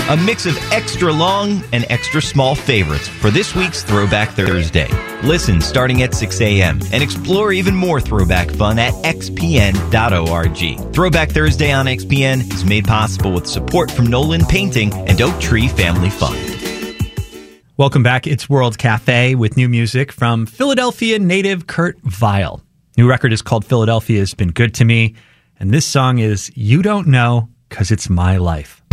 A mix of extra long and extra small favorites for this week's Throwback Thursday. Listen starting at 6 a.m. and explore even more throwback fun at xpn.org. Throwback Thursday on XPN is made possible with support from Nolan Painting and Oak Tree Family Fund. Welcome back. It's World Cafe with new music from Philadelphia native Kurt Vile. New record is called Philadelphia Has Been Good to Me, and this song is You Don't Know 'Cause It's My Life.